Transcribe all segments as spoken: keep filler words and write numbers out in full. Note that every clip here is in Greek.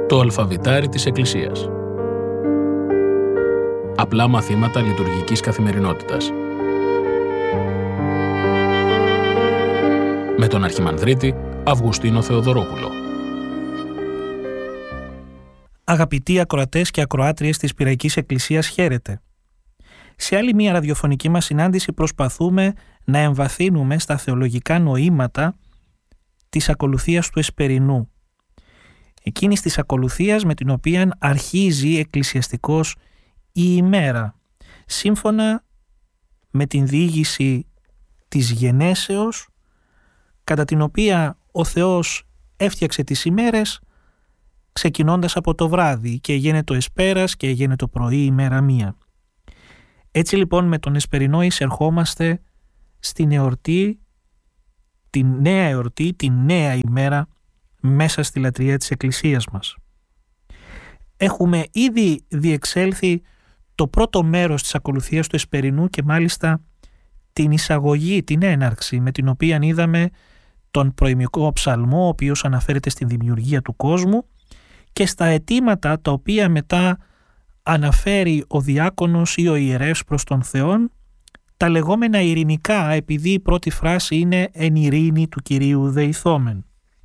Το αλφαβητάρι της Εκκλησίας. Απλά μαθήματα λειτουργικής καθημερινότητας. Με τον Αρχιμανδρίτη Αυγουστίνο Θεοδωρόπουλο. Αγαπητοί ακροατές και ακροάτριες της Πειραϊκής Εκκλησίας, χαίρετε. Σε άλλη μία ραδιοφωνική μας συνάντηση προσπαθούμε να εμβαθύνουμε στα θεολογικά νοήματα της ακολουθίας του Εσπερινού. Εκείνης της ακολουθίας με την οποία αρχίζει εκκλησιαστικώς η ημέρα, σύμφωνα με την διήγηση της γενέσεως, κατά την οποία ο Θεός έφτιαξε τις ημέρες ξεκινώντας από το βράδυ και έγινε το εσπέρας και έγινε το πρωί ημέρα μία. Έτσι λοιπόν με τον Εσπερινό εισερχόμαστε στην εορτή, την νέα εορτή, την νέα ημέρα μέσα στη λατρεία της Εκκλησίας μας. Έχουμε ήδη διεξέλθει το πρώτο μέρος της ακολουθίας του Εσπερινού και μάλιστα την εισαγωγή, την έναρξη με την οποία είδαμε τον προημικό ψαλμό, ο οποίος αναφέρεται στην δημιουργία του κόσμου, και στα αιτήματα τα οποία μετά αναφέρει ο διάκονος ή ο ιερεύς προς τον Θεόν, τα λεγόμενα ειρηνικά, επειδή η πρώτη φράση είναι «εν ειρήνη του Κυρίου δεηθόμεν».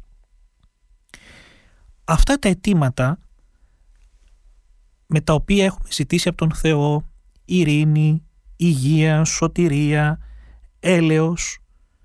Αυτά τα αιτήματα με τα οποία έχουμε ζητήσει από τον Θεό ειρήνη, υγεία, σωτηρία, έλεος,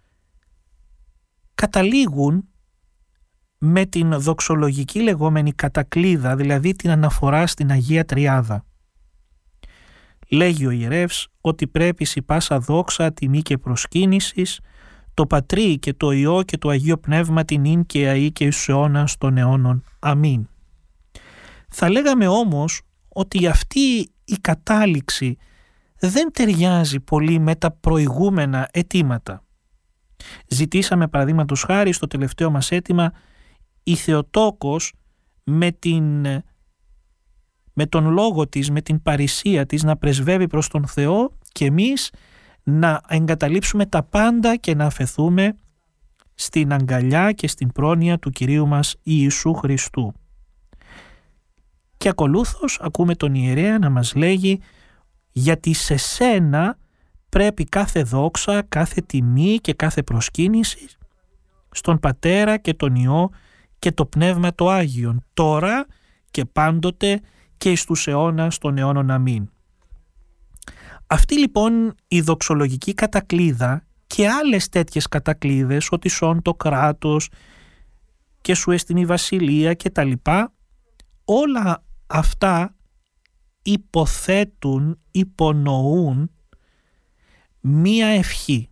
καταλήγουν με την δοξολογική λεγόμενη κατακλείδα, δηλαδή την αναφορά στην Αγία Τριάδα. Λέγει ο ιερεύς ότι πρέπει σι πάσα δόξα, τιμή και προσκύνησης, το Πατρί και το Υιό και το Αγίο Πνεύμα την ίν και αεί και εις αιώνας των αιώνων. Αμήν. Θα λέγαμε όμως ότι αυτή η κατάληξη δεν ταιριάζει πολύ με τα προηγούμενα αιτήματα. Ζητήσαμε παραδείγματος χάρη στο τελευταίο μας αίτημα η Θεοτόκος με, την, με τον λόγο της, με την παρησία της να πρεσβεύει προς τον Θεό και εμείς να εγκαταλείψουμε τα πάντα και να αφεθούμε στην αγκαλιά και στην πρόνοια του Κυρίου μας Ιησού Χριστού. Και ακολούθως ακούμε τον ιερέα να μας λέγει γιατί σε σένα πρέπει κάθε δόξα, κάθε τιμή και κάθε προσκύνηση στον Πατέρα και τον Υιό και το Πνεύμα το Άγιον, τώρα και πάντοτε και εις τους αιώνας των αιώνων. Αμήν. Αυτή λοιπόν η δοξολογική κατακλείδα και άλλες τέτοιες κατακλείδες, ότι σών το κράτος και σου εστιν η βασιλεία και τα λοιπά, όλα αυτά υποθέτουν, υπονοούν μία ευχή.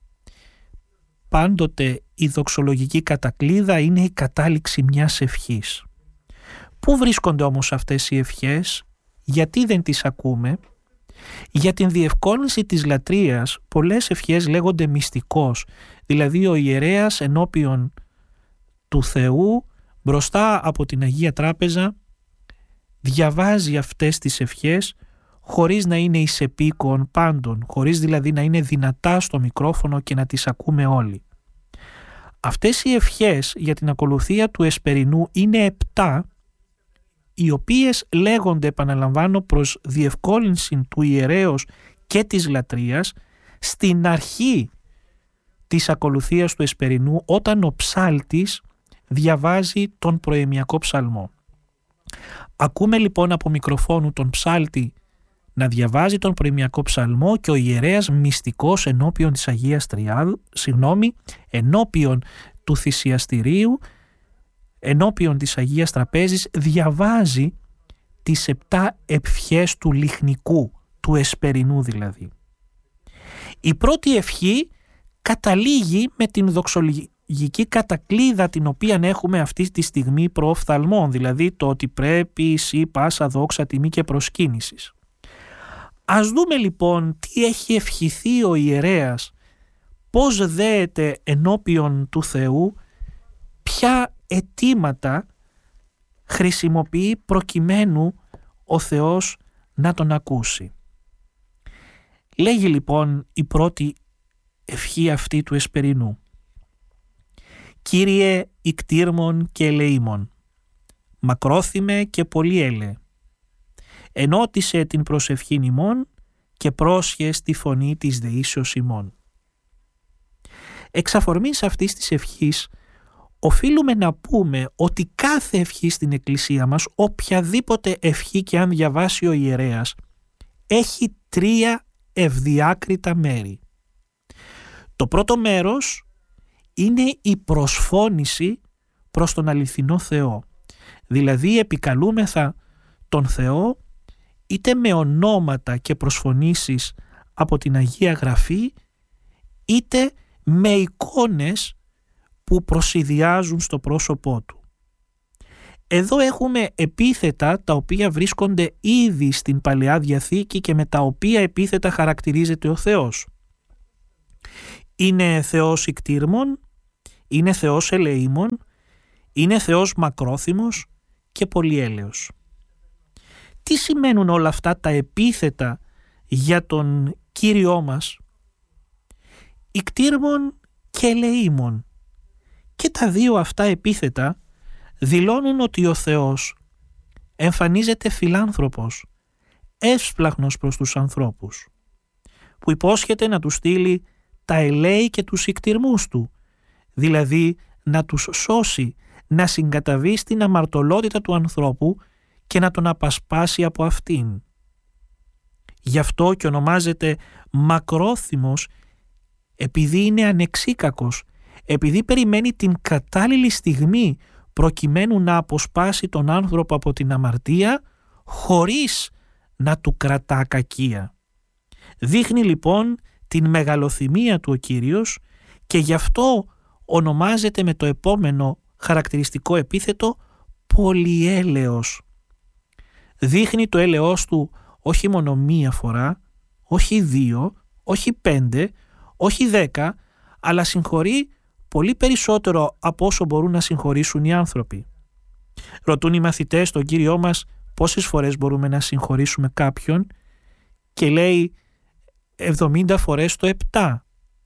Πάντοτε η δοξολογική κατακλείδα είναι η κατάληξη μιας ευχής. Πού βρίσκονται όμως αυτές οι ευχές, γιατί δεν τις ακούμε? Για την διευκόλυνση της λατρείας πολλές ευχές λέγονται μυστικώς, δηλαδή ο ιερέας ενώπιον του Θεού μπροστά από την Αγία Τράπεζα διαβάζει αυτές τις ευχές χωρίς να είναι εις επίκον πάντων, χωρίς δηλαδή να είναι δυνατά στο μικρόφωνο και να τις ακούμε όλοι. Αυτές οι ευχές για την ακολουθία του Εσπερινού είναι επτά, οι οποίες λέγονται, επαναλαμβάνω, προς διευκόλυνση του ιερέως και της λατρείας στην αρχή της ακολουθίας του Εσπερινού, όταν ο ψάλτης διαβάζει τον προημιακό ψαλμό. Ακούμε λοιπόν από μικροφόνου τον ψάλτη να διαβάζει τον προημιακό ψαλμό και ο ιερέας μυστικός ενώπιον της Αγίας Τριάδου, συγγνώμη, ενώπιον του θυσιαστηρίου, ενώπιον της Αγίας Τραπέζης διαβάζει τις επτά ευχές του λιχνικού, του Εσπερινού δηλαδή. Η πρώτη ευχή καταλήγει με την δοξολογική κατακλείδα την οποία έχουμε αυτή τη στιγμή προοφθαλμών, δηλαδή το ότι πρέπει σι πάσα δόξα τιμή και προσκύνησης. Ας δούμε λοιπόν τι έχει ευχηθεί ο ιερέας, πώς δέεται ενώπιον του Θεού, ποια αιτήματα χρησιμοποιεί προκειμένου ο Θεός να τον ακούσει. Λέγει λοιπόν η πρώτη ευχή αυτή του Εσπερινού. Κύριε ικτήρμον και ελεήμον, μακρόθυμε και πολυέλε. Ενώτισε την προσευχήν ημών και πρόσχε στη φωνή της δεήσεως ημών. Εξ αφορμής αυτής της ευχής, οφείλουμε να πούμε ότι κάθε ευχή στην Εκκλησία μας, οποιαδήποτε ευχή και αν διαβάσει ο ιερέας, έχει τρία ευδιάκριτα μέρη. Το πρώτο μέρος είναι η προσφώνηση προς τον αληθινό Θεό. Δηλαδή επικαλούμεθα τον Θεό είτε με ονόματα και προσφωνήσεις από την Αγία Γραφή, είτε με εικόνες που προσηδιάζουν στο πρόσωπό του. Εδώ έχουμε επίθετα τα οποία βρίσκονται ήδη στην Παλαιά Διαθήκη και με τα οποία επίθετα χαρακτηρίζεται ο Θεός. Είναι Θεός ικτήρμων, είναι Θεός ελεήμων, είναι Θεός μακρόθυμος και πολυέλεος. Τι σημαίνουν όλα αυτά τα επίθετα για τον Κύριό μας? Ικτήρμων και ελεήμων. Και τα δύο αυτά επίθετα δηλώνουν ότι ο Θεός εμφανίζεται φιλάνθρωπος, εύσπλαχνος προς τους ανθρώπους, που υπόσχεται να τους στείλει τα ελέη και τους ικτηρμούς του, δηλαδή να τους σώσει, να συγκαταβεί στην αμαρτωλότητα του ανθρώπου και να τον απασπάσει από αυτήν. Γι' αυτό και ονομάζεται μακρόθυμος, επειδή είναι ανεξίκακος, επειδή περιμένει την κατάλληλη στιγμή προκειμένου να αποσπάσει τον άνθρωπο από την αμαρτία χωρίς να του κρατά κακία. Δείχνει λοιπόν την μεγαλοθυμία του ο Κύριος και γι' αυτό ονομάζεται με το επόμενο χαρακτηριστικό επίθετο πολυέλεος. Δείχνει το έλεος του όχι μόνο μία φορά, όχι δύο, όχι πέντε, όχι δέκα, αλλά συγχωρεί πολύ περισσότερο από όσο μπορούν να συγχωρήσουν οι άνθρωποι. Ρωτούν οι μαθητές τον Κύριό μας πόσες φορές μπορούμε να συγχωρήσουμε κάποιον και λέει εβδομήντα φορές το επτά.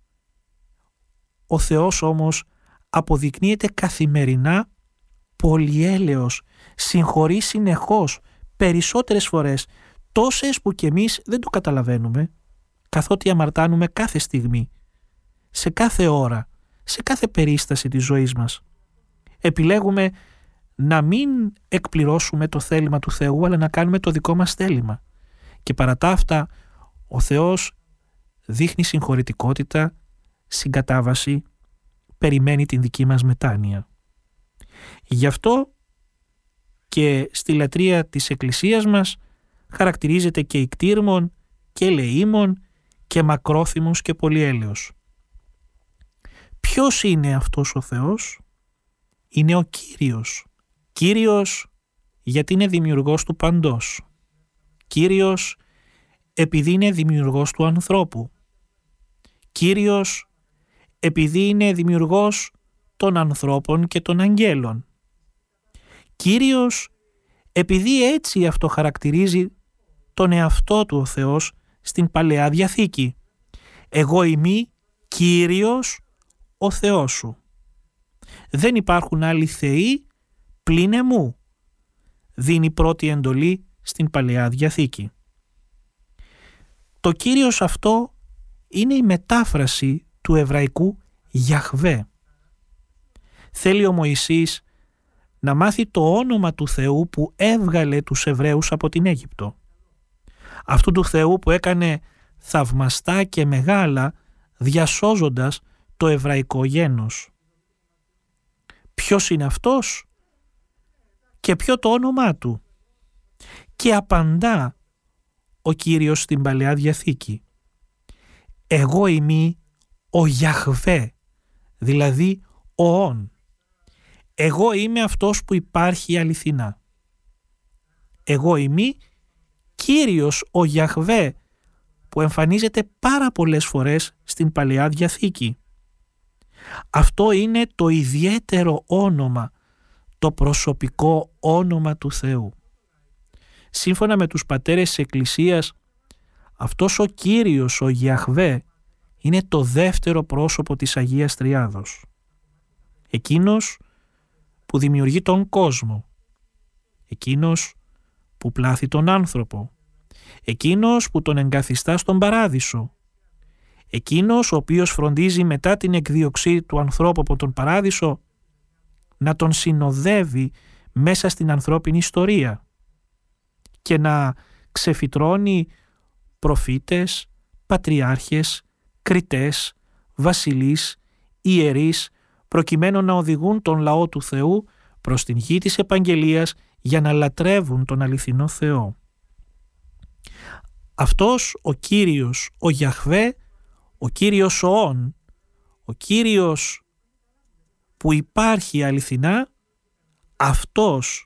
Ο Θεός όμως αποδεικνύεται καθημερινά πολυέλεος, συγχωρεί συνεχώς, περισσότερες φορές, τόσες που κι εμείς δεν το καταλαβαίνουμε, καθότι αμαρτάνουμε κάθε στιγμή, σε κάθε ώρα, σε κάθε περίσταση της ζωής μας. Επιλέγουμε να μην εκπληρώσουμε το θέλημα του Θεού, αλλά να κάνουμε το δικό μας θέλημα. Και παρά τα αυτά, ο Θεός δείχνει συγχωρητικότητα, συγκατάβαση, περιμένει την δική μας μετάνοια. Γι' αυτό και στη λατρεία της Εκκλησίας μας χαρακτηρίζεται και ικτήρμων και ελεήμων και μακρόθυμος και πολυέλεος. Ποιος είναι αυτός ο Θεός? Είναι ο Κύριος. Κύριος γιατί είναι δημιουργός του παντός. Κύριος επειδή είναι δημιουργός του ανθρώπου. Κύριος επειδή είναι δημιουργός των ανθρώπων και των αγγέλων. Κύριος επειδή έτσι αυτοχαρακτηρίζει τον εαυτό του ο Θεός στην Παλαιά Διαθήκη. Εγώ είμαι Κύριος ο Θεός σου. Δεν υπάρχουν άλλοι θεοί πλην εμού, δίνει πρώτη εντολή στην Παλαιά Διαθήκη. Το Κύριος αυτό είναι η μετάφραση του εβραϊκού Γιαχβέ. Θέλει ο Μωυσής να μάθει το όνομα του Θεού που έβγαλε τους Εβραίους από την Αίγυπτο. Αυτού του Θεού που έκανε θαυμαστά και μεγάλα διασώζοντας το εβραϊκό γένος. Ποιος είναι αυτός και ποιο το όνομά του? Και απαντά ο Κύριος στην Παλαιά Διαθήκη. Εγώ είμαι ο Γιαχβέ, δηλαδή ο Ον. Εγώ είμαι αυτός που υπάρχει αληθινά. Εγώ είμαι Κύριος ο Γιαχβέ που εμφανίζεται πάρα πολλές φορές στην Παλαιά Διαθήκη. Αυτό είναι το ιδιαίτερο όνομα, το προσωπικό όνομα του Θεού. Σύμφωνα με τους πατέρες της Εκκλησίας, αυτός ο Κύριος, ο Γιαχβέ, είναι το δεύτερο πρόσωπο της Αγίας Τριάδος. Εκείνος που δημιουργεί τον κόσμο, εκείνος που πλάθει τον άνθρωπο, εκείνος που τον εγκαθιστά στον παράδεισο, εκείνος ο οποίος φροντίζει μετά την εκδίωξή του ανθρώπου από τον παράδεισο να τον συνοδεύει μέσα στην ανθρώπινη ιστορία και να ξεφυτρώνει προφήτες, πατριάρχες, κριτές, βασιλείς, ιερείς, προκειμένου να οδηγούν τον λαό του Θεού προς την γη της επαγγελίας για να λατρεύουν τον αληθινό Θεό. Αυτός ο Κύριος, ο Γιαχβέ, ο Κύριος Οών, ο Κύριος που υπάρχει αληθινά, αυτός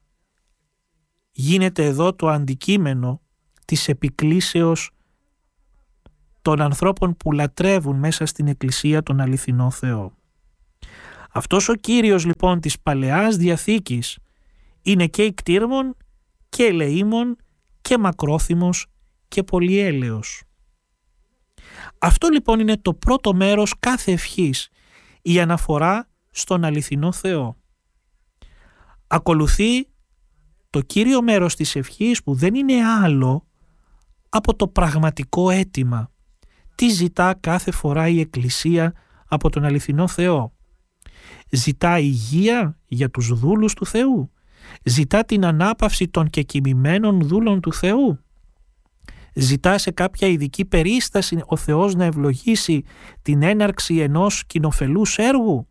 γίνεται εδώ το αντικείμενο της επικλήσεως των ανθρώπων που λατρεύουν μέσα στην Εκκλησία τον αληθινό Θεό. Αυτός ο Κύριος λοιπόν της Παλαιάς Διαθήκης είναι και ικτήρμον και ελεήμον και μακρόθυμος και πολυέλεος. Αυτό λοιπόν είναι το πρώτο μέρος κάθε ευχής, η αναφορά στον αληθινό Θεό. Ακολουθεί το κύριο μέρος της ευχής που δεν είναι άλλο από το πραγματικό αίτημα. Τι ζητά κάθε φορά η Εκκλησία από τον αληθινό Θεό? Ζητά υγεία για τους δούλους του Θεού? Ζητά την ανάπαυση των κεκοιμημένων δούλων του Θεού? Ζητά σε κάποια ειδική περίσταση ο Θεός να ευλογήσει την έναρξη ενός κοινοφελούς έργου?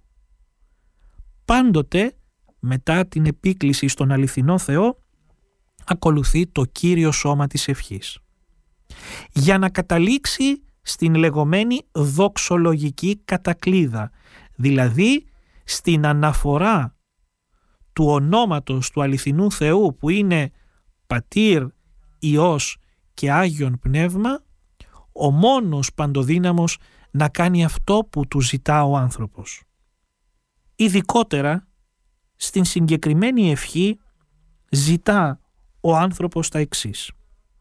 Πάντοτε μετά την επίκληση στον αληθινό Θεό ακολουθεί το κύριο σώμα της ευχής. Για να καταλήξει στην λεγόμενη δοξολογική κατακλίδα, δηλαδή στην αναφορά του ονόματος του αληθινού Θεού που είναι Πατήρ, Υιός και Άγιον Πνεύμα, ο μόνος παντοδύναμος να κάνει αυτό που του ζητά ο άνθρωπος. Ειδικότερα στην συγκεκριμένη ευχή ζητά ο άνθρωπος τα εξής.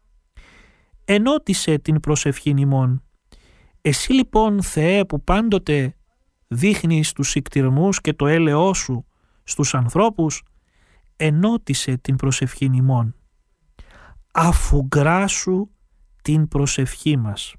Ενώτισε την προσευχήν ημών. Εσύ λοιπόν Θεέ που πάντοτε δείχνεις τους ικτηρμούς και το έλεό σου στους ανθρώπους, ενώτισε την προσευχήν ημών. Αφουγκράσου την προσευχή μας.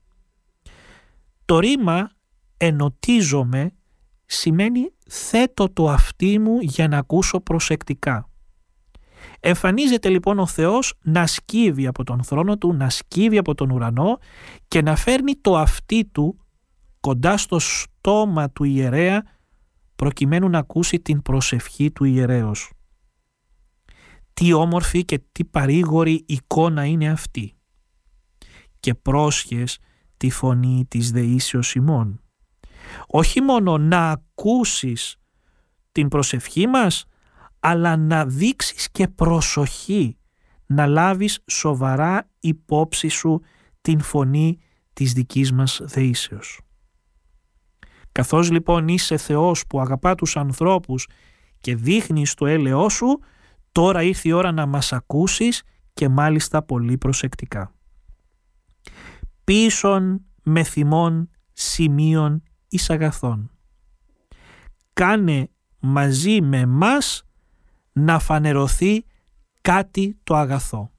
Το ρήμα ενωτίζομαι σημαίνει θέτω το αυτί μου για να ακούσω προσεκτικά. Εμφανίζεται λοιπόν ο Θεός να σκύβει από τον θρόνο του, να σκύβει από τον ουρανό και να φέρνει το αυτί του κοντά στο στόμα του ιερέα προκειμένου να ακούσει την προσευχή του ιερέως. Τι όμορφη και τι παρήγορη εικόνα είναι αυτή. Και πρόσχες τη φωνή της δεήσεως ημών. Όχι μόνο να ακούσεις την προσευχή μας, αλλά να δείξεις και προσοχή, να λάβεις σοβαρά υπόψη σου την φωνή της δικής μας δεήσεως. Καθώς λοιπόν είσαι Θεός που αγαπά τους ανθρώπους και δείχνεις το έλεό σου, τώρα ήρθε η ώρα να μας ακούσεις και μάλιστα πολύ προσεκτικά. Πίσον με θυμών σημείων εις αγαθών. Κάνε μαζί με μας να φανερωθεί κάτι το αγαθό.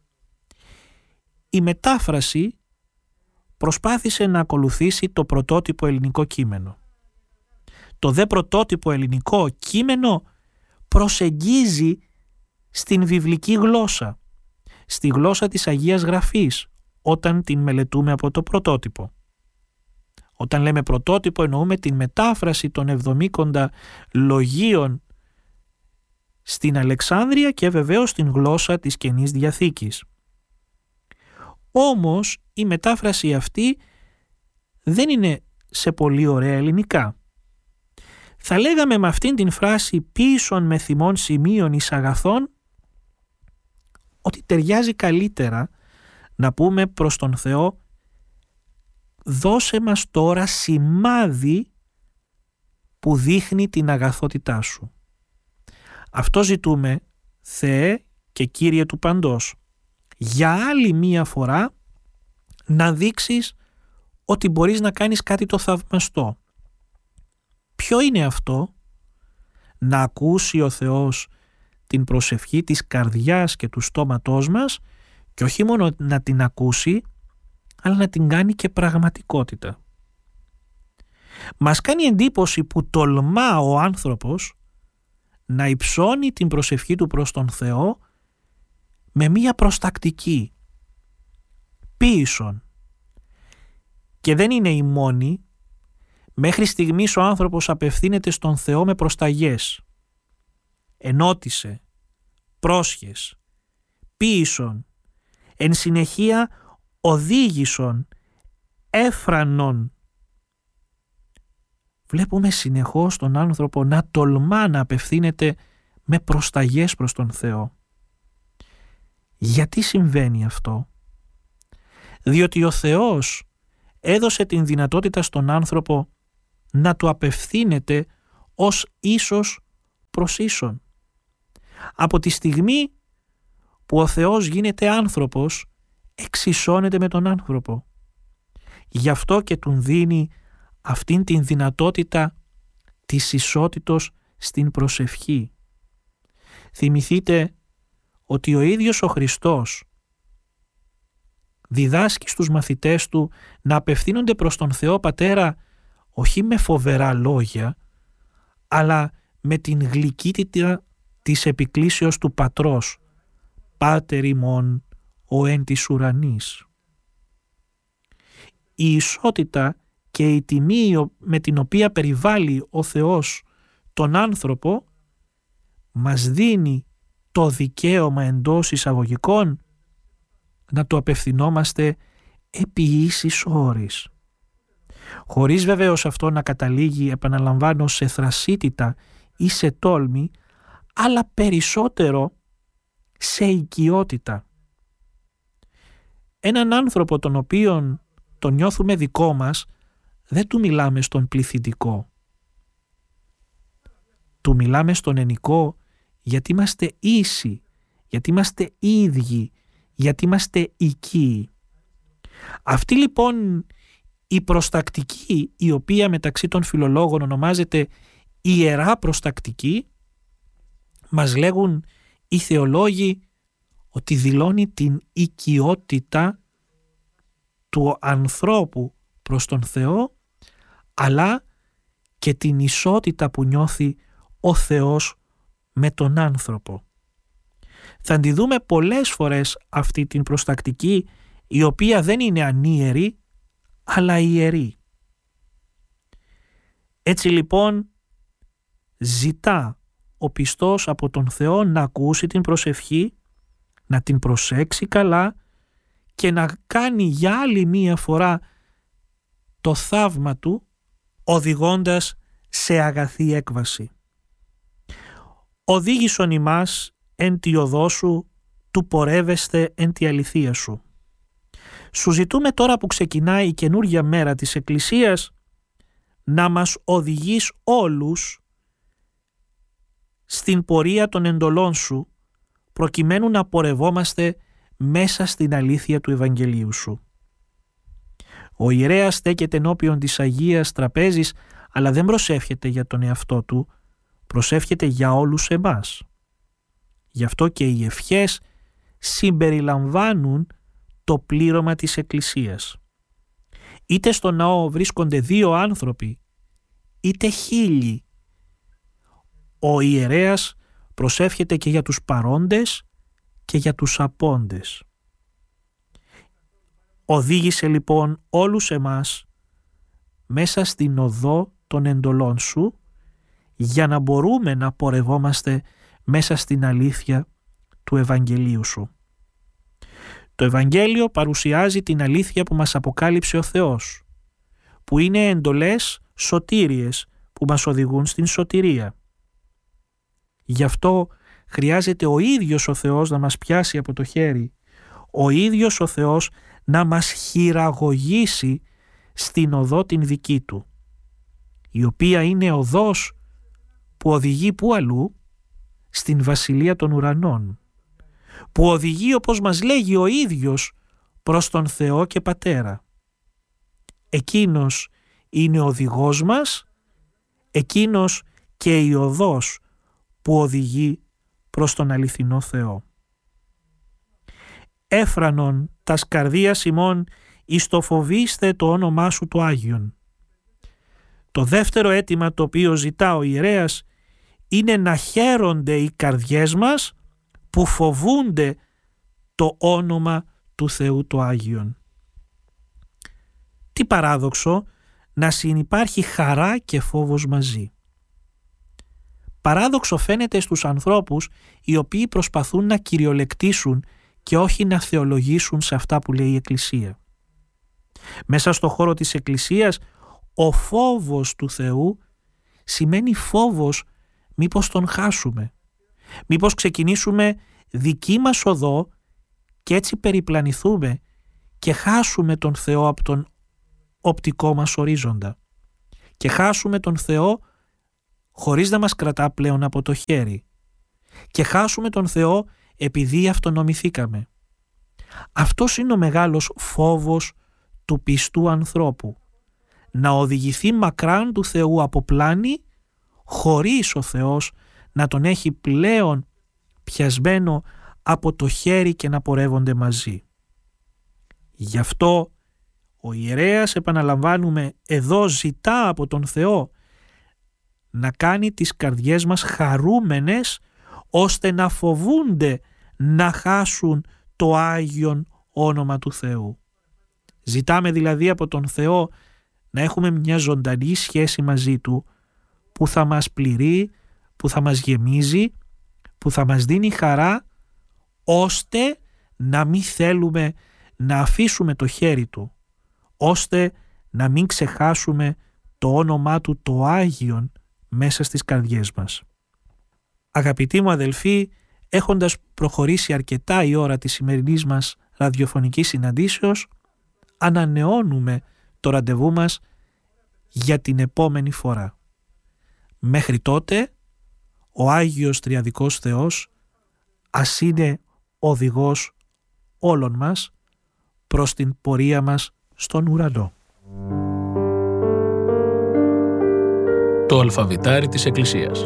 Η μετάφραση προσπάθησε να ακολουθήσει το πρωτότυπο ελληνικό κείμενο. Το δε πρωτότυπο ελληνικό κείμενο προσεγγίζει στην βιβλική γλώσσα, στη γλώσσα της Αγίας Γραφής, όταν την μελετούμε από το πρωτότυπο. Όταν λέμε πρωτότυπο εννοούμε την μετάφραση των εβδομήκοντα λογίων στην Αλεξάνδρεια και βεβαίως στην γλώσσα της Καινής Διαθήκης. Όμως η μετάφραση αυτή δεν είναι σε πολύ ωραία ελληνικά. Θα λέγαμε με αυτήν την φράση «πίσον με θυμών σημείων εις αγαθών» ότι ταιριάζει καλύτερα να πούμε προς τον Θεό «δώσε μας τώρα σημάδι που δείχνει την αγαθότητά σου». Αυτό ζητούμε, Θεέ και Κύριε του Παντός, για άλλη μία φορά να δείξεις ότι μπορείς να κάνεις κάτι το θαυμαστό. Ποιο είναι αυτό? Να ακούσει ο Θεός την προσευχή της καρδιάς και του στόματός μας και όχι μόνο να την ακούσει, αλλά να την κάνει και πραγματικότητα. Μας κάνει εντύπωση που τολμά ο άνθρωπος να υψώνει την προσευχή του προς τον Θεό με μία προστακτική, ποίησον. Και δεν είναι η μόνη. Μέχρι στιγμής ο άνθρωπος απευθύνεται στον Θεό με προσταγές. Ενώτησε, πρόσχες, ποίησον, εν συνεχεία οδήγησον, έφρανον. Βλέπουμε συνεχώς τον άνθρωπο να τολμά να απευθύνεται με προσταγές προς τον Θεό. Γιατί συμβαίνει αυτό? Διότι ο Θεός έδωσε την δυνατότητα στον άνθρωπο να του απευθύνεται ως ίσος προς ίσον. Από τη στιγμή που ο Θεός γίνεται άνθρωπος, εξισώνεται με τον άνθρωπο. Γι' αυτό και του δίνει αυτήν την δυνατότητα της ισότητος στην προσευχή. Θυμηθείτε ότι ο ίδιος ο Χριστός διδάσκει στους μαθητές του να απευθύνονται προς τον Θεό Πατέρα όχι με φοβερά λόγια, αλλά με την γλυκύτητα της επικλήσεως του Πατρός, «Πάτερ ημών ο εν της ουρανής». Η ισότητα και η τιμή με την οποία περιβάλλει ο Θεός τον άνθρωπο μας δίνει το δικαίωμα εντός εισαγωγικών να το απευθυνόμαστε επί ίσης όρης. Χωρίς βεβαίως αυτό να καταλήγει, επαναλαμβάνω, σε θρασίτητα ή σε τόλμη, αλλά περισσότερο σε οικειότητα. Έναν άνθρωπο τον οποίον τον νιώθουμε δικό μας, δεν του μιλάμε στον πληθυντικό. Του μιλάμε στον ενικό γιατί είμαστε ίσοι, γιατί είμαστε ίδιοι, γιατί είμαστε οικοί. Αυτή λοιπόν η προστακτική, η οποία μεταξύ των φιλολόγων ονομάζεται ιερά προστακτική, μας λέγουν οι θεολόγοι ότι δηλώνει την οικειότητα του ανθρώπου προς τον Θεό, αλλά και την ισότητα που νιώθει ο Θεός με τον άνθρωπο. Θα τη δούμε πολλές φορές αυτή την προστακτική, η οποία δεν είναι ανίερη, αλλά ιερή. Έτσι λοιπόν ζητά ο πιστός από τον Θεό να ακούσει την προσευχή, να την προσέξει καλά και να κάνει για άλλη μία φορά το θαύμα του, οδηγώντας σε αγαθή έκβαση. Οδήγησον ημάς εν τη οδό σου, του πορεύεστε εν τη αληθεία σου. Σου ζητούμε τώρα που ξεκινάει η καινούργια μέρα της Εκκλησίας να μας οδηγείς όλους στην πορεία των εντολών σου, προκειμένου να πορευόμαστε μέσα στην αλήθεια του Ευαγγελίου σου. Ο ιερέας στέκεται ενώπιον της Αγίας Τραπέζης, αλλά δεν προσεύχεται για τον εαυτό του, προσεύχεται για όλους εμάς. Γι' αυτό και οι ευχές συμπεριλαμβάνουν το πλήρωμα της Εκκλησίας. Είτε στο ναό βρίσκονται δύο άνθρωποι, είτε χίλιοι, ο ιερέας προσεύχεται και για τους παρόντες και για τους απόντες. Οδήγησε λοιπόν όλους εμάς μέσα στην οδό των εντολών σου, για να μπορούμε να πορευόμαστε μέσα στην αλήθεια του Ευαγγελίου σου. Το Ευαγγέλιο παρουσιάζει την αλήθεια που μας αποκάλυψε ο Θεός, που είναι εντολές σωτήριες που μας οδηγούν στην σωτηρία. Γι' αυτό χρειάζεται ο ίδιος ο Θεός να μας πιάσει από το χέρι, ο ίδιος ο Θεός να μας χειραγωγήσει στην οδό την δική του, η οποία είναι οδός που οδηγεί πού αλλού? Στην Βασιλεία των Ουρανών, που οδηγεί, όπως μας λέγει ο ίδιος, προς τον Θεό και Πατέρα. Εκείνος είναι ο οδηγός μας, εκείνος και η οδός που οδηγεί προς τον αληθινό Θεό. Έφρανον τας καρδίας ημών εις το φοβήστε το όνομά σου το Άγιον. Το δεύτερο αίτημα το οποίο ζητά ο ιερέας είναι να χαίρονται οι καρδιές μας που φοβούνται το όνομα του Θεού το Άγιον. Τι παράδοξο να συνυπάρχει χαρά και φόβος μαζί. Παράδοξο φαίνεται στους ανθρώπους οι οποίοι προσπαθούν να κυριολεκτήσουν και όχι να θεολογήσουν σε αυτά που λέει η Εκκλησία. Μέσα στο χώρο της Εκκλησίας ο φόβος του Θεού σημαίνει φόβος μήπως τον χάσουμε, μήπως ξεκινήσουμε δική μας οδό και έτσι περιπλανηθούμε και χάσουμε τον Θεό από τον οπτικό μας ορίζοντα και χάσουμε τον Θεό χωρίς να μας κρατά πλέον από το χέρι και χάσουμε τον Θεό επειδή αυτονομηθήκαμε. Αυτός είναι ο μεγάλος φόβος του πιστού ανθρώπου, να οδηγηθεί μακράν του Θεού από πλάνη χωρίς ο Θεός να τον έχει πλέον πιασμένο από το χέρι και να πορεύονται μαζί. Γι' αυτό ο ιερέας, επαναλαμβάνουμε, εδώ ζητά από τον Θεό να κάνει τις καρδιές μας χαρούμενες ώστε να φοβούνται να χάσουν το Άγιον όνομα του Θεού. Ζητάμε δηλαδή από τον Θεό να έχουμε μια ζωντανή σχέση μαζί Του που θα μας πληρεί, που θα μας γεμίζει, που θα μας δίνει χαρά ώστε να μην θέλουμε να αφήσουμε το χέρι Του, ώστε να μην ξεχάσουμε το όνομά Του το Άγιον μέσα στις καρδιές μας. Αγαπητοί μου αδελφοί, έχοντας προχωρήσει αρκετά η ώρα της σημερινής μας ραδιοφωνικής συναντήσεως, ανανεώνουμε το ραντεβού μας για την επόμενη φορά. Μέχρι τότε, ο Άγιος Τριαδικός Θεός ας είναι οδηγός όλων μας προς την πορεία μας στον ουρανό. Το αλφαβητάρι της Εκκλησίας.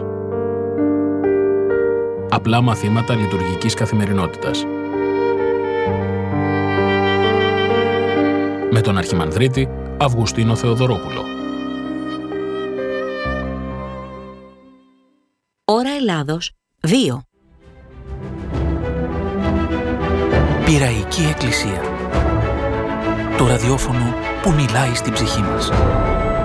Απλά μαθήματα λειτουργικής καθημερινότητας. Με τον Αρχιμανδρίτη Αυγουστίνο Θεοδωρόπουλο. Ώρα Ελλάδος δύο. Πειραϊκή Εκκλησία. Το ραδιόφωνο που μιλάει στην ψυχή μας.